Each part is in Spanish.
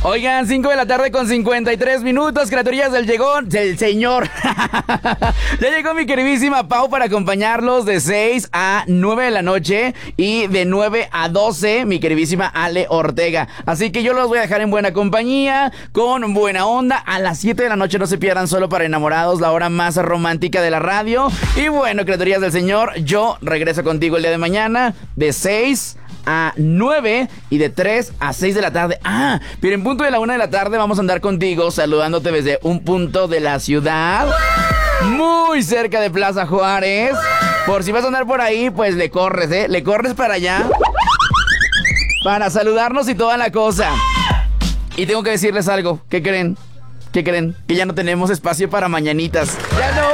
Oigan, 5 de la tarde con 53 minutos, criaturillas del señor. Ya llegó mi queridísima Pau para acompañarlos de 6 a 9 de la noche y de 9 a 12 mi queridísima Ale Ortega. Así que yo los voy a dejar en buena compañía, con buena onda. A las 7 de la noche no se pierdan Solo para Enamorados, la hora más romántica de la radio. Y bueno, criaturillas del señor, yo regreso contigo el día de mañana de 6 a 9 y de 3 a 6 de la tarde. Pero en punto de la 1 de la tarde vamos a andar contigo saludándote desde un punto de la ciudad muy cerca de Plaza Juárez. Por si vas a andar por ahí, pues le corres, le corres para allá para saludarnos y toda la cosa. Y tengo que decirles algo. ¿Qué creen? ¿Qué creen? Que ya no tenemos espacio para mañanitas. Ya no.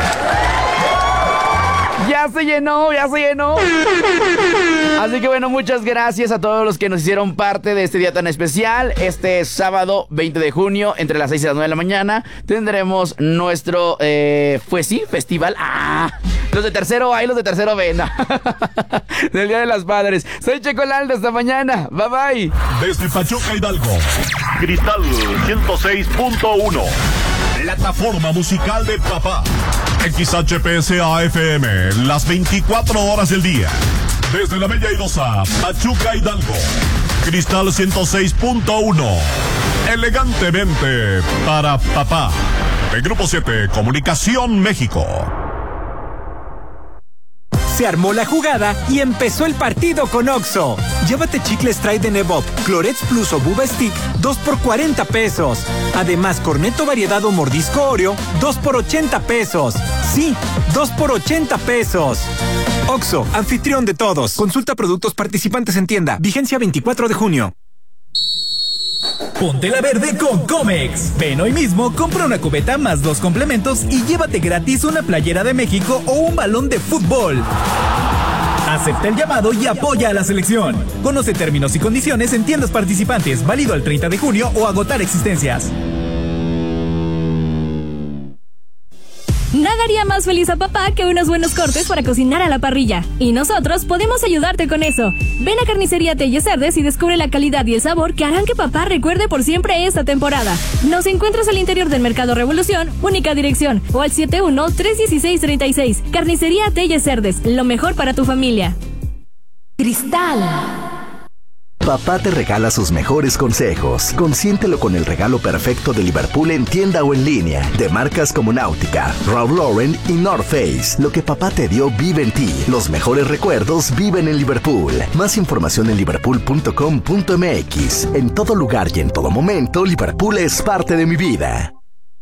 Ya se llenó. Así que bueno, muchas gracias a todos los que nos hicieron parte de este día tan especial. Este sábado 20 de junio, entre las 6 y las 9 de la mañana, tendremos nuestro, festival. Los de tercero A y los de tercero B, no. Del Día de las Madres. Soy Checo Laldo, hasta mañana. Bye bye. Desde Pachuca, Hidalgo, Cristal 106.1. Plataforma musical de papá. XHPSA-FM, las 24 horas del día. Desde la Bella Airosa, Pachuca, Hidalgo, Cristal 106.1. Elegantemente para papá. El Grupo 7, Comunicación México. Se armó la jugada y empezó el partido con Oxxo. Llévate chicles Try de Nebop, Clorets Plus o Buba Stick, 2 por 40 pesos. Además, Corneto Variedad o Mordisco Oreo, 2 por 80 pesos. Sí, 2 por 80 pesos. Oxxo, anfitrión de todos. Consulta productos participantes en tienda. Vigencia 24 de junio. Ponte la verde con Comex. Ven hoy mismo, compra una cubeta más 2 complementos y llévate gratis una playera de México o un balón de fútbol. Acepta el llamado y apoya a la selección. Conoce términos y condiciones en tiendas participantes. Válido al 30 de junio o agotar existencias. Nada haría más feliz a papá que unos buenos cortes para cocinar a la parrilla. Y nosotros podemos ayudarte con eso. Ven a Carnicería Telles Cerdes y descubre la calidad y el sabor que harán que papá recuerde por siempre esta temporada. Nos encuentras al interior del Mercado Revolución, única dirección, o al 71-316-36. Carnicería Telles Cerdes, lo mejor para tu familia. Cristal. Papá te regala sus mejores consejos. Consiéntelo con el regalo perfecto de Liverpool en tienda o en línea. De marcas como Náutica, Ralph Lauren y North Face. Lo que papá te dio vive en ti. Los mejores recuerdos viven en Liverpool. Más información en liverpool.com.mx. En todo lugar y en todo momento, Liverpool es parte de mi vida.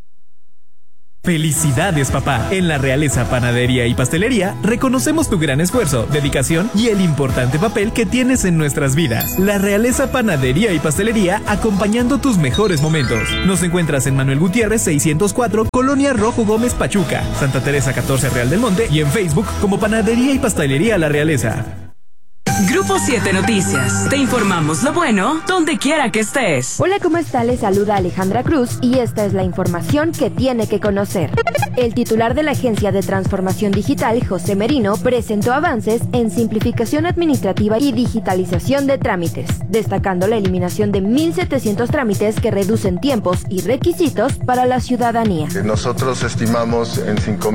¡Felicidades, papá! En la Realeza Panadería y Pastelería reconocemos tu gran esfuerzo, dedicación y el importante papel que tienes en nuestras vidas. La Realeza Panadería y Pastelería acompañando tus mejores momentos. Nos encuentras en Manuel Gutiérrez 604, Colonia Rojo Gómez, Pachuca, Santa Teresa 14, Real del Monte, y en Facebook como Panadería y Pastelería La Realeza. Grupo 7 Noticias. Te informamos lo bueno donde quiera que estés. Hola, ¿cómo está? Les saluda Alejandra Cruz y esta es la información que tiene que conocer. El titular de la Agencia de Transformación Digital, José Merino, presentó avances en simplificación administrativa y digitalización de trámites, destacando la eliminación de 1,700 trámites que reducen tiempos y requisitos para la ciudadanía. Nosotros estimamos en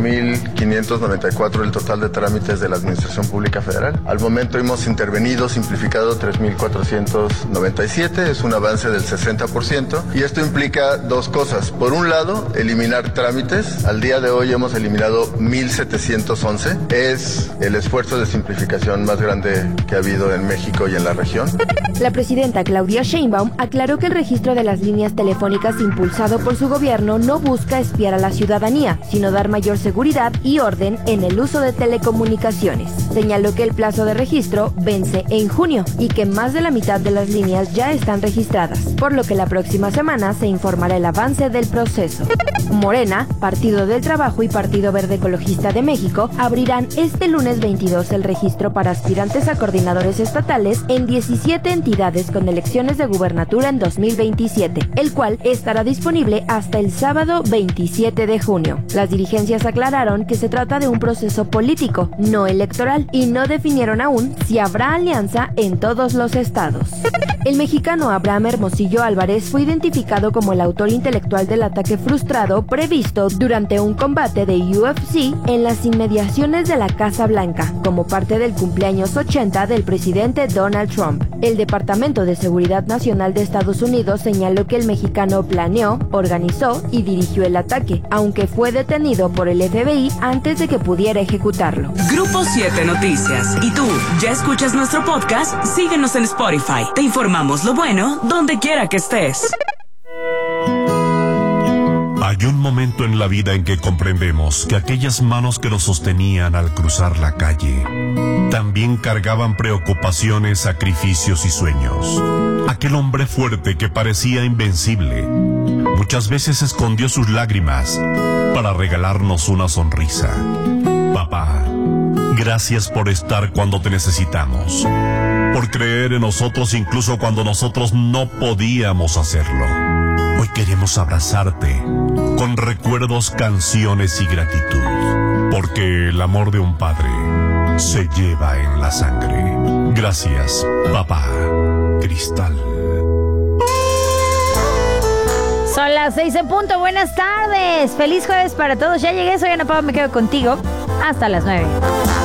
5,594 el total de trámites de la Administración Pública Federal. Al momento hemos intervenido, simplificado 3,497, es un avance del 60%, y esto implica dos cosas. Por un lado, eliminar trámites. Al día de hoy hemos eliminado 1,711. Es el esfuerzo de simplificación más grande que ha habido en México y en la región. La presidenta Claudia Sheinbaum aclaró que el registro de las líneas telefónicas impulsado por su gobierno no busca espiar a la ciudadanía, sino dar mayor seguridad y orden en el uso de telecomunicaciones. Señaló que el plazo de registro vence en junio y que más de la mitad de las líneas ya están registradas, por lo que la próxima semana se informará el avance del proceso. Morena, Partido del Trabajo y Partido Verde Ecologista de México abrirán este lunes 22 el registro para aspirantes a coordinadores estatales en 17 entidades con elecciones de gubernatura en 2027, el cual estará disponible hasta el sábado 27 de junio. Las dirigencias aclararon que se trata de un proceso político, no electoral, y no definieron aún si habrá alianza en todos los estados. El mexicano Abraham Hermosillo Álvarez fue identificado como el autor intelectual del ataque frustrado previsto durante un combate de UFC en las inmediaciones de la Casa Blanca, como parte del cumpleaños 80 del presidente Donald Trump. El Departamento de Seguridad Nacional de Estados Unidos señaló que el mexicano planeó, organizó y dirigió el ataque, aunque fue detenido por el FBI antes de que pudiera ejecutarlo. Grupo 7 Noticias. ¿Y tú, ya escuchas nuestro podcast? Síguenos en Spotify. Te informamos lo bueno donde quiera que estés. Hay un momento en la vida en que comprendemos que aquellas manos que nos sostenían al cruzar la calle también cargaban preocupaciones, sacrificios y sueños. Aquel hombre fuerte que parecía invencible muchas veces escondió sus lágrimas para regalarnos una sonrisa. Papá, gracias por estar cuando te necesitamos, por creer en nosotros incluso cuando nosotros no podíamos hacerlo. Hoy queremos abrazarte con recuerdos, canciones y gratitud, porque el amor de un padre se lleva en la sangre. Gracias, papá. Cristal. Son las 6 en punto. Buenas tardes. Feliz jueves para todos. Ya llegué, soy Ana Pau, me quedo contigo hasta las 9.